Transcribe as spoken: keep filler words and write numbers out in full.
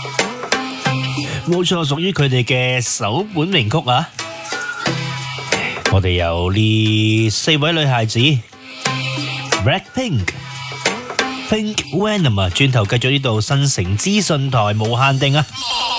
冇錯，屬於佢哋嘅首本名曲啊！我哋有呢四位女孩子 Blackpink、Pink Venom 啊，轉頭繼續呢度新城資訊台無限定啊！